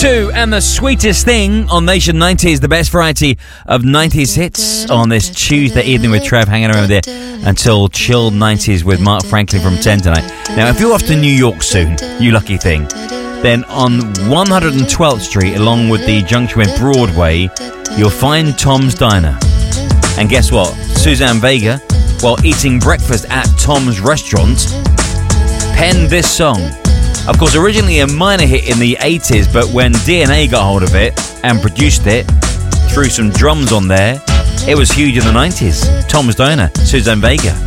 2 and the sweetest thing on Nation 90s, the best variety of 90s hits on this Tuesday evening with Trev hanging around there until chilled 90s with Mark Franklin from 10 tonight. Now, if you're off to New York soon, you lucky thing, then on 112th Street, along with the junction with Broadway, you'll find Tom's Diner. And guess what? Suzanne Vega, while eating breakfast at Tom's restaurant, penned this song. Of course, originally a minor hit in the 80s, but when DNA got hold of it and produced it, threw some drums on there, it was huge in the 90s. Tom's Diner, Suzanne Vega.